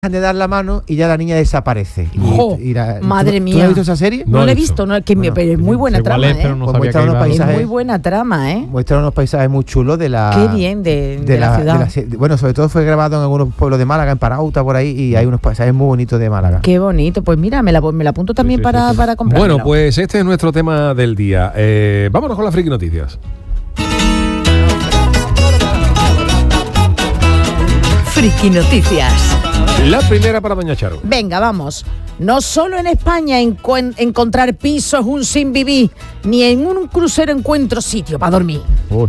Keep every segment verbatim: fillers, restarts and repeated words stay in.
de dar la mano y ya la niña desaparece. ¡Jo! Y, y la, Madre ¿tú, mía. ¿Tú has visto esa serie? No, no la he visto, no, que bueno, pero es muy buena trama, es, pero ¿eh? no Pues sabía muestra que unos iba- paisajes. Es muy buena trama, ¿eh? Muestra unos paisajes muy chulos de la... Qué bien, de, de, de la, la, ciudad. de la- de- bueno, sobre todo fue grabado en algunos pueblos de Málaga, en Parauta, por ahí, y hay unos paisajes muy bonitos de Málaga. Qué bonito. Pues mira, me la, me la apunto también Sí, sí, para, sí, sí. para comprarla. Bueno, pues este es nuestro tema del día. Eh, vámonos con las friki noticias. Friki Noticias. La primera para Doña Charo. Venga, vamos. No solo en España encu- encontrar piso es un sin vivir, ni en un crucero encuentro sitio para dormir. Uy.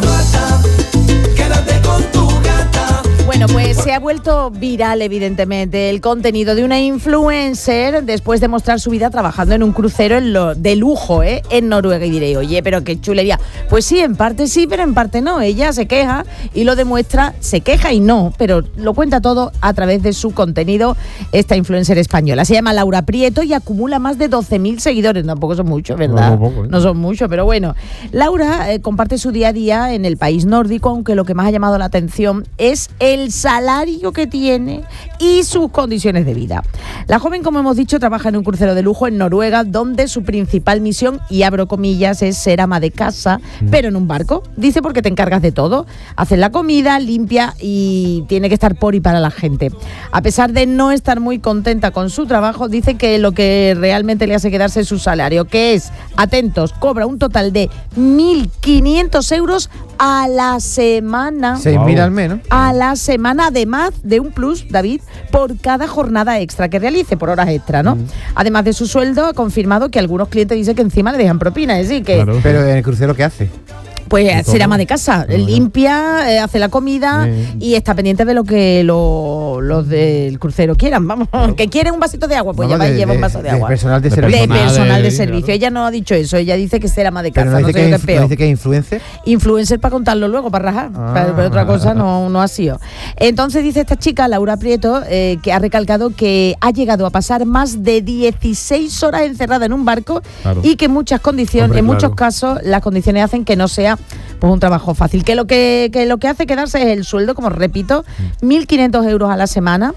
Bueno, pues se ha vuelto viral, evidentemente, el contenido de una influencer después de mostrar su vida trabajando en un crucero en lo, de lujo, ¿eh? En Noruega. Y diré, oye, pero qué chulería. Pues sí, en parte sí, pero en parte no. Ella se queja y lo demuestra, se queja y no, pero lo cuenta todo a través de su contenido, esta influencer española. Se llama Laura Prieto y acumula más de doce mil seguidores. Tampoco son muchos, ¿verdad? No, no, poco, ¿eh? No son muchos, pero bueno. Laura eh, comparte su día a día en el país nórdico, aunque lo que más ha llamado la atención es el salario que tiene y sus condiciones de vida. La joven, como hemos dicho, trabaja en un crucero de lujo en Noruega, donde su principal misión, y abro comillas, es ser ama de casa, mm. pero en un barco. Dice, porque te encargas de todo. Haces la comida, limpia y tiene que estar por y para la gente. A pesar de no estar muy contenta con su trabajo, dice que lo que realmente le hace quedarse es su salario, que es, atentos, cobra un total de mil quinientos euros a la semana. seis mil al menos. A la semana, además de un plus, David, por cada jornada extra que realice, por horas extra, ¿no? Mm. Además de su sueldo, ha confirmado que algunos clientes dicen que encima le dejan propina, es decir, que... Claro. Pero en el crucero, ¿qué hace? Pues ser ama de casa, no, limpia, eh, hace la comida sí. y está pendiente de lo que lo, los del crucero quieran. Vamos, claro. Que quieren un vasito de agua, pues ya va y lleva un vaso de, de agua. De personal de, de servicio. De personal de, de servicio. Claro. Ella no ha dicho eso, ella dice que ser ama de casa. Pero no dice, no sé que, que es es peor. ¿No dice que es influencer? Influencer para contarlo luego, para rajar. Ah. Pero, pero otra cosa no, no ha sido. Entonces dice esta chica, Laura Prieto, eh, que ha recalcado que ha llegado a pasar más de dieciséis horas encerrada en un barco claro. y que en muchas condiciones, Hombre, en claro. muchos casos, las condiciones hacen que no sea pues un trabajo fácil, que lo que, que lo que hace quedarse es el sueldo, como repito, mil quinientos euros a la semana.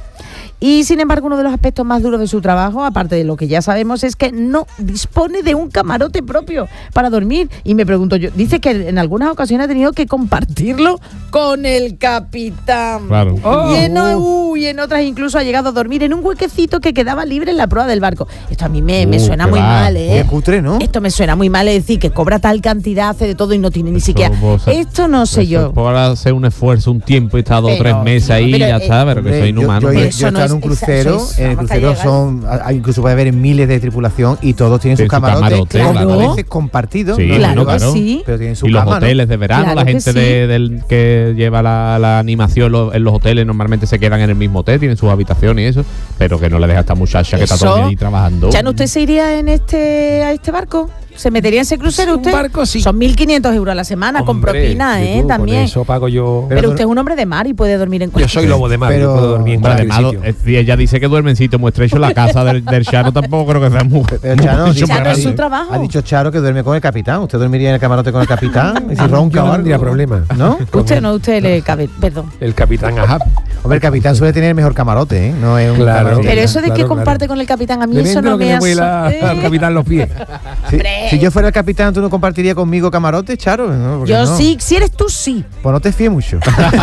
Y sin embargo, uno de los aspectos más duros de su trabajo, aparte de lo que ya sabemos, es que no dispone de un camarote propio para dormir. Y me pregunto yo, dice que en algunas ocasiones ha tenido que compartirlo con el capitán. Claro. Oh. Y, en, uh, y en otras incluso ha llegado a dormir en un huequecito que quedaba libre en la proa del barco. Esto a mí me, Uh, me suena muy va. mal, ¿eh? Qué cutre, ¿no? Esto me suena muy mal, es decir, que cobra tal cantidad, hace de todo y no tiene ni Eso, siquiera... vos, Esto no sé eso yo. Por hacer un esfuerzo, un tiempo, y estar dos o tres Pero, meses tío, ahí y pero, ya eh, está, pero que Hombre, soy inhumano. Yo, yo, Pero yo, eso yo no he estado en un es- crucero, eso es- en el hasta crucero llegar. son, a- incluso puede haber miles de tripulación y todos tienen sus Tienen su camarotes, camarote, como claro. a veces compartidos, Sí, ¿no? Claro bueno, que claro. sí. Pero tienen su Y los cama, ¿no? hoteles de verano, Claro la que gente sí. de, del, que lleva la, la animación lo, en los hoteles normalmente se quedan en el mismo hotel, tienen sus habitaciones y eso, pero que no le deja a esta muchacha que está Eso. todo el día ahí trabajando. Chano, ¿usted se iría en este a este barco? ¿Se metería en ese crucero Un usted? barco sí. Son mil quinientos euros a la semana con Hombre, propina, que ¿eh? tú, con También. eso pago yo. Pero, Pero- usted es un hombre de mar y puede dormir en Yo cualquier soy lobo de mar, Pero- yo puedo dormir en Hombre, cualquier además, sitio. es decir, ella dice que duerme en sitio muy estrecho, la casa del, del Chano tampoco creo que sea muy... Pero Chano, muy dice- Chano, grande. es su trabajo. ha dicho Charo que duerme con el capitán. ¿Usted dormiría en el camarote con el capitán? Y si ronca Yo o no algo, tendría problema. ¿no? Usted no, usted le cabe, perdón. El capitán Ahab. Hombre, el capitán suele tener el mejor camarote, ¿eh? No es un Claro. camarote. Pero eso de claro, que claro. comparte con el capitán, a mí Le eso vendo no lo que me me hace... vuela al capitán los pies. Si, Hombre. si yo fuera el capitán, ¿tú no compartirías conmigo camarote, Charo? No, porque Yo no. sí, si eres tú, sí. Pues no te fíes mucho.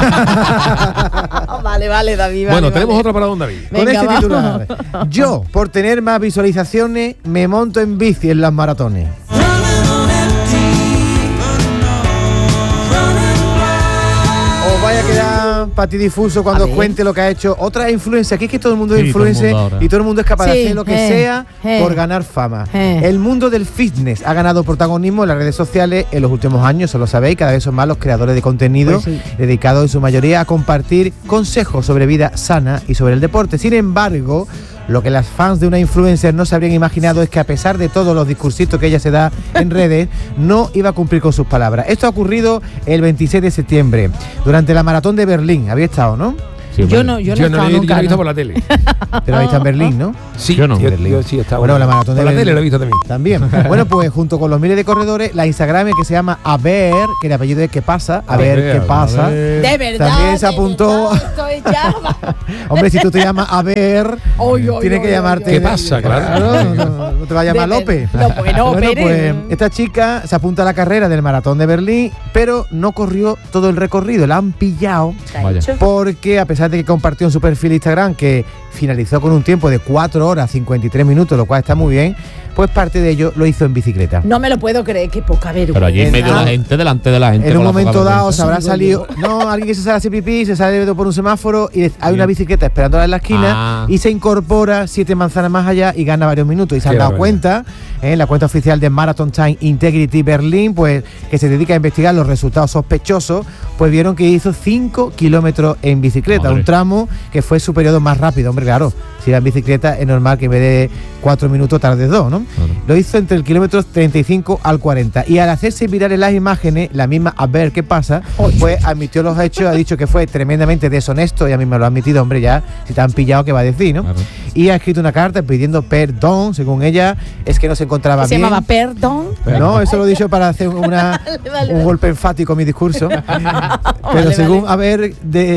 Vale, vale, David. Bueno, vale, tenemos vale. otra para don David. Venga, Con este vamos. titular. Yo, por tener más visualizaciones, me monto en bici en las maratones. Os vaya a quedar patidifuso cuando A os ver. cuente lo que ha hecho otra influencia. Aquí es que todo el mundo es Sí, todo el influencer mundo ahora. y todo el mundo es capaz de Sí, hacer lo que eh, sea eh. por ganar fama. Eh. El mundo del fitness ha ganado protagonismo en las redes sociales en los últimos años, eso lo sabéis, cada vez son más los creadores de contenido Pues sí. dedicados en su mayoría a compartir consejos sobre vida sana y sobre el deporte. Sin embargo, lo que las fans de una influencer no se habrían imaginado es que a pesar de todos los discursitos que ella se da en redes, no iba a cumplir con sus palabras. Esto ha ocurrido el veintiséis de septiembre, durante la maratón de Berlín. Había estado, ¿no? Sí, Yo bueno. no, yo no, Yo he no estado lo he, yo nunca, lo he visto ¿no? por la tele. ¿Te lo has visto en Berlín, no? Sí, Yo no. Yo, Berlín. yo sí estaba. Bueno, la maratón de por la Berlín. tele lo he visto también. También. Bueno, pues junto con los miles de corredores, la Instagram que se llama A ver, que el apellido es ¿qué pasa? A, A ver, ver, qué a pasa. ver. De verdad. También se de apuntó- verdad, esto es ya- Hombre, si tú te llamas A ver, Oy, oy, tienes oy, que oy, llamarte. oy. ¿Qué pasa? Claro. no, no, no te va a llamar De ver- López. No, bueno, Pérez. pues esta chica se apunta a la carrera del maratón de Berlín, pero no corrió todo el recorrido. La han pillado ¿Te ha Vaya. dicho? porque, a pesar de que compartió en su perfil de Instagram que finalizó con un tiempo de cuatro horas cincuenta y tres minutos, lo cual está muy bien, pues parte de ello lo hizo en bicicleta. No me lo puedo creer, qué poca vergüenza. Pero allí en medio de Ah. la gente, delante de la gente. En un con la momento poca dado vergüenza. se habrá Digo salido, no, alguien que se sale a hacer pipí, se sale por un semáforo y hay una bicicleta esperándola en la esquina Ah. y se incorpora siete manzanas más allá y gana varios minutos. Y se han Qué dado barbaridad. cuenta, en la cuenta oficial de Marathon Time Integrity Berlín, pues que se dedica a investigar los resultados sospechosos, pues vieron que hizo cinco kilómetros en bicicleta, Madre. un tramo que fue su periodo más rápido. Hombre, claro, si va en bicicleta es normal que en vez de cuatro minutos tardes dos, ¿no? Claro. Lo hizo entre el kilómetro treinta y cinco al cuarenta. Y al hacerse viral en las imágenes, la misma A ver qué pasa, pues admitió los hechos, ha dicho que fue tremendamente deshonesto, y a mí me lo ha admitido, hombre, ya, si te han pillado, ¿qué va a decir, no? Claro. Y ha escrito una carta pidiendo perdón, según ella, es que no se encontraba Se bien. llamaba Perdón. No, eso lo he dicho para hacer una, Vale, vale, un vale. golpe enfático a mi discurso. Pero Vale, según, vale. a ver,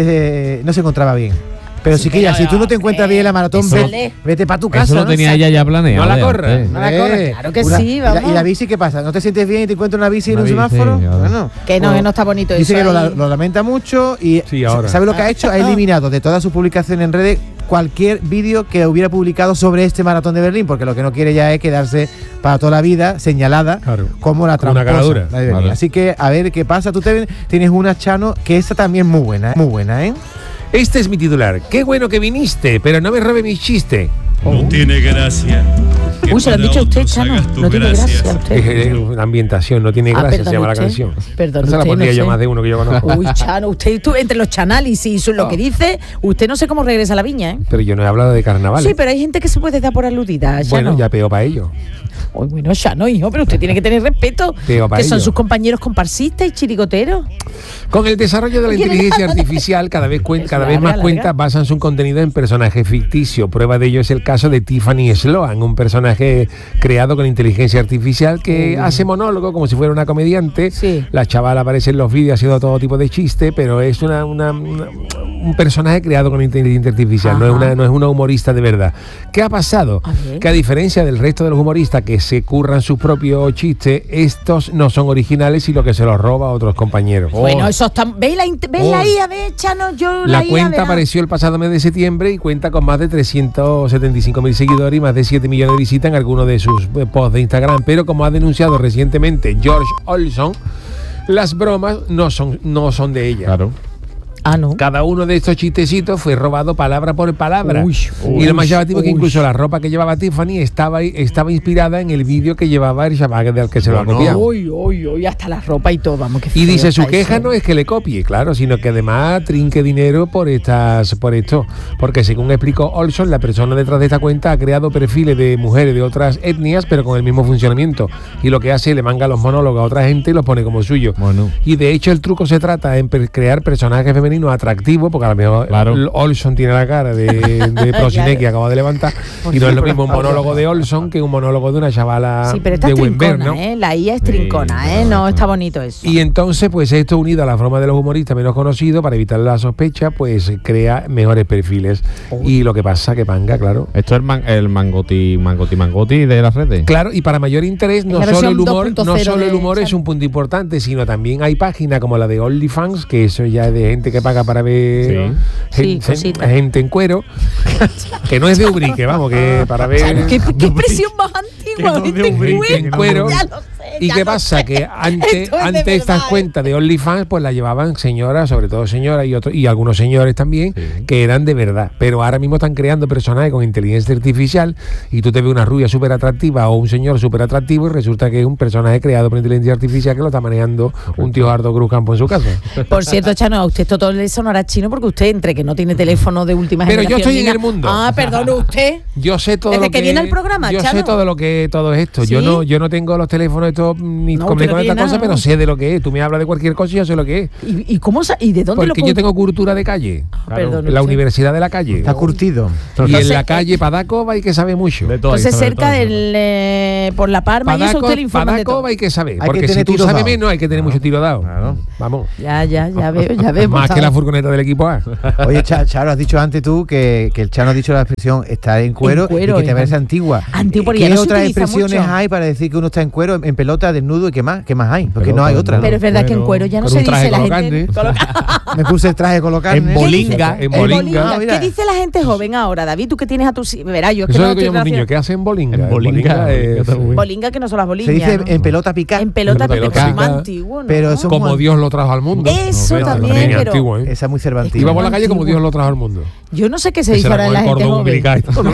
de, no se encontraba bien. Pero Sí, chiquilla, pero, si tú no te encuentras eh, bien en la maratón, eso- ve- vete para tu casa. Eso lo ¿no? tenía ella ya planeado. No la de corras. antes. No la corras, claro que Una- sí, ¿y la- vamos. ¿Y la bici qué pasa? ¿No te sientes bien y te encuentras una bici en Una un bici, semáforo? claro. Bueno, Que no, pues, que no está bonito dice eso que lo, ahí. lo lamenta mucho y Sí, ahora. ¿sabe lo que ha hecho? Ha eliminado de todas sus publicaciones en redes cualquier vídeo que hubiera publicado sobre este maratón de Berlín, porque lo que no quiere ya es quedarse para toda la vida señalada Claro. como la Como una tramposa. caradura. la de Berlín. Vale. Así que a ver qué pasa. Tú te, tienes una, Chano, que esta también muy buena, ¿eh? Muy buena, ¿eh? Este es mi titular. Qué bueno que viniste, pero no me robe mis chistes. No tiene gracia. que Uy, se lo han para dicho a usted, otros Chano. hagas tus No tiene gracias. gracia a usted. Es eh, una ambientación, no tiene Ah, gracia, se perdón, llama la usted. canción. Perdón, Esa la usted, pondría no yo sé. más de uno que yo conozco. Uy, Chano, usted tú, entre los chanálisis y su- lo que dice, usted no sé cómo regresa a la viña, ¿eh? Pero yo no he hablado de carnaval. Sí, pero hay gente que se puede dar por aludida, Chano. Bueno, ya pego para ello. Uy, bueno, Chano, hijo, pero usted tiene que tener respeto. Digo, para Que son ello. sus compañeros comparsistas y chirigoteros. Con el desarrollo de la Oye, inteligencia no. artificial, cada vez, cuen- Es cada vez larga, más larga. cuentas basan su contenido en personajes ficticios. Prueba de ello es el caso de Tiffany Sloan, un personaje creado con inteligencia artificial que hace monólogo como si fuera una comediante. Sí. La chavala aparece en los vídeos haciendo todo tipo de chiste, pero es una, una- una- un personaje creado con inteligencia artificial, no es, Ajá. una, no es una humorista de verdad. ¿Qué ha pasado? A ver. Que a diferencia del resto de los humoristas que se curran sus propios chistes, estos no son originales y lo que se los roba a otros compañeros. Bueno, eso está. ¿Veis la, int- veis la Oh. I A? ¿Ves, Chano? Yo La la, I A, cuenta verá. apareció el pasado mes de septiembre y cuenta con más de trescientos setenta y cinco mil seguidores y más de siete millones de visitas en algunos de sus eh, posts de Instagram. Pero como ha denunciado recientemente George Olson, las bromas no son, no son de ella. Claro. Ah, no. Cada uno de estos chistecitos fue robado palabra por palabra. Uy, y lo más uy, llamativo es que uy. incluso la ropa que llevaba Tiffany estaba, estaba inspirada en el vídeo que llevaba el chaval del que se lo ha copiado. Uy, uy, uy, hasta la ropa y todo, vamos, que Y feo dice, su está queja eso. no es que le copie, claro, sino que además trinque dinero por estas, por esto. Porque según explicó Olson, la persona detrás de esta cuenta ha creado perfiles de mujeres de otras etnias, pero con el mismo funcionamiento. Y lo que hace, le manga los monólogos a otra gente y los pone como suyo. Bueno. Y de hecho el truco se trata en per- crear personajes femeninos atractivos, porque a lo mejor Claro. L- Olson tiene la cara de, de Prosiné que acaba de levantar, y no es lo mismo un monólogo de Olson que un monólogo de una chavala Sí, pero esta de es buen ver, trincona, ¿no? ¿eh? La I A es Sí, trincona, ¿eh? No está bonito eso. Y entonces, pues esto unido a la forma de los humoristas menos conocidos, para evitar la sospecha, pues crea mejores perfiles. Y lo que pasa que panga, claro. Esto es el, man- el mangoti, mangoti, mangoti de las redes. Claro, y para mayor interés, no la solo versión el humor, dos punto no cero solo el de humor es Chano. un punto importante, sino también hay páginas como la de OnlyFans, que eso ya es de gente que paga para ver Sí. Sí, gente, cositas. gente en cuero, que no es de Ubrique, vamos, que para ver Chano, ¿Qué, qué expresión más antigua? no ¿Viste? de un gente en cuero. Ya lo sé, ¿Y ya qué lo pasa? sé. Que antes, Esto es de antes estas verdad, ¿eh? cuentas de OnlyFans pues las llevaban señoras, sobre todo señoras y otros y algunos señores también, Sí. que eran de verdad. Pero ahora mismo están creando personajes con inteligencia artificial y tú te ves una rubia súper atractiva o un señor súper atractivo y resulta que es un personaje creado por inteligencia artificial que lo está manejando un tío Hardo Cruz Campo en su casa. Por cierto, Chano, a usted todo le sonará chino porque usted, entre que no tiene teléfono de última Pero yo generación. estoy ni en nada- el mundo. Ah, perdón, usted. Yo sé todo Desde lo que que viene al programa, yo Chano. sé todo lo que todo esto. Yo ¿Sí? no yo no tengo los teléfonos estos yo ni No, comer usted no con esta tiene cosa, nada, pero ¿no? sé de lo que es. Tú me hablas de cualquier cosa y yo sé lo que es. ¿Y, y cómo sa- y de dónde Porque lo yo tengo cultura de calle. Perdón, En la usted. Universidad de la Calle. Está curtido. Y Entonces, en la eh, calle Padacova hay que saber mucho. De todo, Entonces hay que saber cerca todo, del eh, por la Parma y eso Padaco, usted le informa de todo. Padacova hay que saber. Hay que Porque si tener tú tiro sabes dado. menos, hay que tener mucho tiro dado. Claro. Vamos. Ya, ya, ya veo, ya veo. Más que la furgoneta del equipo A. Oye, Cha- Charo, has dicho antes tú que, que el Chano ha dicho la expresión estar en cuero, En cuero, y que te hija. parece antigua. Antigua, porque ¿Qué ya no se otras utiliza expresiones mucho. hay para decir que uno está en cuero, en, en pelota, desnudo y qué más? ¿Qué más hay? Porque Pelota, no hay otra. ¿no? Pero es verdad que en cuero ya no Con se un traje dice la con gente. Me puse el traje con los carnes. En bolinga, en En bolinga. bolinga. Ah, mira. ¿Qué dice la gente joven ahora, David? Tú que tienes a tus... Verá, yo es que Eso no es lo que estoy llamo un niño. relacionada. ¿Qué hace en bolinga? En En bolinga, bolinga es- está muy bien. Bolinga, que no son las boliñas. Se dice ¿no? en pelota picada. En pelota, En pelota pero es más picada. antiguo, ¿no? Pero eso- Como Muy- Dios lo trajo al mundo. Eso No, también, También es pero... antiguo, ¿eh? Esa es muy cervantina. Iba por la calle como antiguo. Dios lo trajo al mundo. Yo no sé qué se Que dice se ahora en la con el gente cordón joven. umbilical y todo.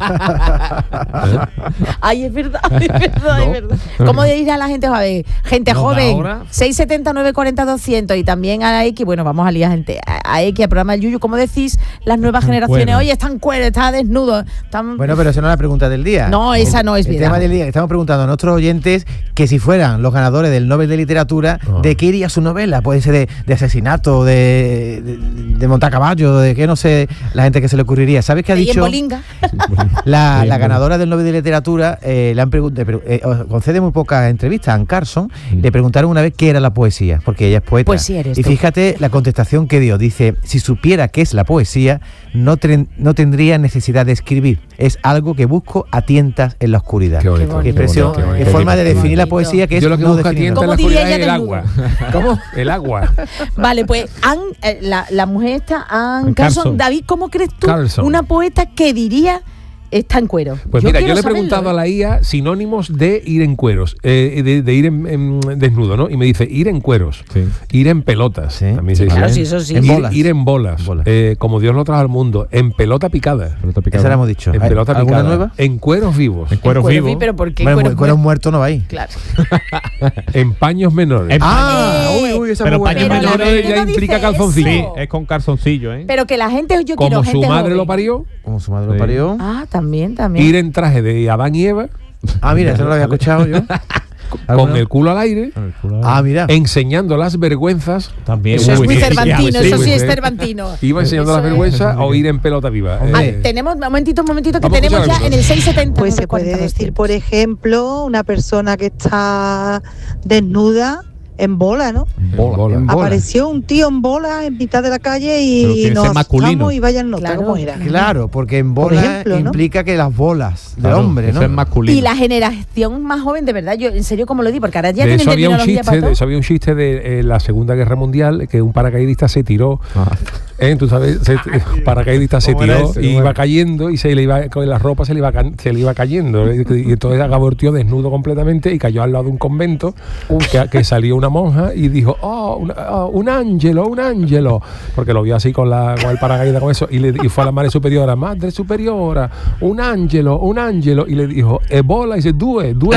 Ay, es verdad, es verdad, es verdad. ¿Cómo dirá la gente joven? Gente No, de joven, ahora. seis setenta, nueve cuarenta, doscientos y también a la X, bueno, vamos a liar gente, a, a X, al programa del Yuyu, ¿cómo decís las nuevas generaciones? cuero. Oye, están cuero, está desnudo, están... Bueno, pero esa no es la pregunta del día. No, esa no es El verdad. tema del día, estamos preguntando a nuestros oyentes que si fueran los ganadores del Nobel de Literatura, Ah. ¿de qué iría su novela? Puede ser de, de asesinato, de, de, de montar caballo, de qué no sé, la gente que se le ocurriría. ¿Sabes qué ha y en dicho? bolinga. La, la ganadora del Nobel de Literatura eh, le han preguntado, eh, concede muy pocas entrevistas a Anne Carson, le preguntaron una vez qué era la poesía, porque ella es poeta. Poesía eres y tú. fíjate la contestación que dio. Dice, si supiera qué es la poesía, no, tren- no tendría necesidad de escribir. Es algo que busco a tientas en la oscuridad. Qué bonito, Qué qué expresión, bonito, qué qué forma de bonito. definir la Bonito. poesía que es Yo lo que no busco a definir. tienta en la ¿Cómo diría oscuridad es ella el desnudo? agua. ¿Cómo? El agua. Vale, pues Anne, eh, la, la mujer esta, Anne Anne Carson. Carson. David, ¿cómo crees tú Carson. una poeta que diría está en cuero? Pues mira, yo quiero le he saberlo, preguntado ¿eh? a la I A sinónimos de ir en cueros, eh, de, de ir en, en desnudo, ¿no? Y me dice ir en cueros, Sí. ir en pelotas, Sí. también se dice. Claro, sí, eso sí. En Ir, bolas. ir en bolas, Bolas. eh, como Dios lo trajo al mundo, en pelota picada, Pelota picada. Esa la hemos dicho. en ¿Hay pelota ¿Alguna picada, nueva? en cueros vivos, En cuero Cuero, vivo. pero ¿por qué Bueno, cuero, cuero muerto no va ahí. Claro. en paños menores. En- Ah, Eh, uy, uy, esa es pero muy buena. paños Pero la menores gente ya no implica dice calzoncillo. Sí, eso. es con calzoncillo, ¿eh? Pero que la gente, yo quiero Como su gente madre joven. lo parió, Como su madre lo Sí. parió. Ah, también, también. ir en traje de Adán y Eva, Ah, mira, eso no lo había escuchado yo. con el culo al aire, Ah, mira. enseñando las vergüenzas. También. Eso es uy, muy sí, cervantino, sí, eso sí sí. es cervantino. Iba enseñando Eso las es. vergüenzas o ir en pelota viva. Hombre. Eh, Ah, tenemos, un momentito, un momentito, que Vamos a tenemos escuchar ya algo. en el seis setenta. Pues se puede decir, por ejemplo, una persona que está desnuda en bola, ¿no? bola. bola. Apareció un tío en bola en mitad de la calle Pero y tiene que nos ser masculino. asustamos y vayan nota, Claro. ¿cómo era? Claro, porque en Por bola ejemplo, ¿no? implica que las bolas del Claro, hombre, eso ¿no? es masculino. Y la generación más joven, de verdad, yo en serio, como lo di, porque ahora ya De tienen eso había un terminología chiste, para de todo. eso había un chiste de eh, la Segunda Guerra Mundial, que un paracaidista se tiró, Ah. ¿eh? Tú sabes, se, paracaidista se ¿Cómo era tiró ese? y ¿Cómo iba era? cayendo y se le iba con la ropa se le iba ca- se le iba cayendo y, y entonces acabó el tío desnudo completamente y cayó al lado de un convento que, que salió una monja y dijo, oh, una- oh, un ángelo, un ángelo, porque lo vio así con la con el paracaídas con eso y, le, y fue a la madre superiora, madre superiora, un ángelo, un ángelo, y le dijo, ebola, y dice, due, due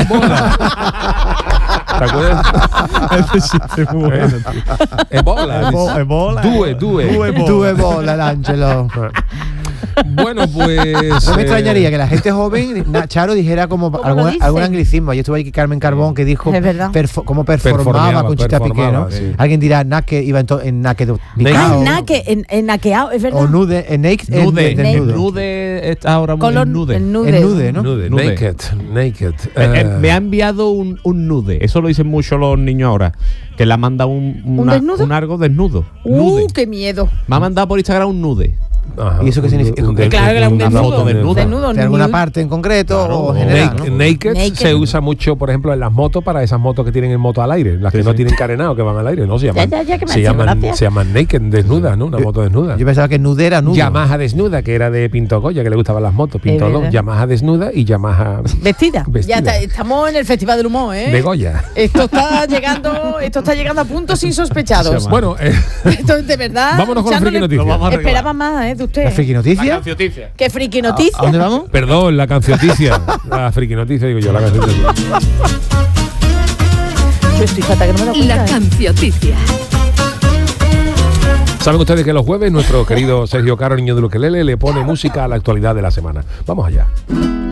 bola. ¿Te acuerdas? Ese chiste es muy bueno, tío. Ebola. Ebo- ebola. Due, due. Due bola. Tuve bola, el Ángelo. Bueno, pues. No me eh, extrañaría que la gente joven, na- Charo, dijera como ¿Cómo algún, lo dice? algún anglicismo. Ayer estuvo aquí Carmen Carbón que dijo Es verdad. perfo- cómo performaba Performeaba, Conchita Piqué, ¿no? performaba, sí. Alguien dirá naque, iba en, to- en naque Ah, picado, en naque, en, en naqueado, es verdad. o nude, en naked, en Nude. de- desnudo. El nude está ahora muy Color, en nude. el nude. En nude, ¿no? Nude, Nude. naked, naked. Eh, eh, Eh, me ha enviado un, un nude. Eso lo dicen mucho los niños ahora. Que le ha mandado un, una- desnudo? un algo desnudo. Uh, Nude. qué miedo. Me ha mandado por Instagram un nude. ajá, ¿Y eso qué un- significa? un- Que claro que era un una desnudo. foto desnuda. Desnudo, ¿De alguna nude. parte en concreto Claro, o o general? Naked, ¿no? naked Naked. se usa mucho, por ejemplo, en las motos para esas motos que tienen el moto al aire, las Sí, que no sí. tienen carenado, que van al aire, ¿no? Se llaman, ya, ya, que me se, ha hecho llaman gracia. se llaman naked, desnuda, ¿no? Una moto desnuda. Yo pensaba que nude era nudo. Yamaha desnuda, que era de Pinto Goya, que le gustaban las motos. Pinto Es dos, verdad. Yamaha desnuda y Yamaha Vestida. Vestida. Ya está- estamos en el Festival del Humor, ¿eh? de Goya. Esto está llegando, esto está llegando a puntos insospechados. Bueno, eh, Esto es de verdad. vámonos con la Chano, friki le- noticia. Lo vamos a arreglar. Esperaba más, ¿eh? De usted. ¿La friki noticia? ¿Qué friki noticia? ¿A dónde vamos? Perdón, la cancioticia. La friki noticia, digo yo, la cancioticia. Yo estoy fatal que no me lo La cuenta, ¿eh? cancioticia. Saben ustedes que los jueves nuestro querido Sergio Caro, niño de Ukelele, le pone música a la actualidad de la semana. Vamos allá.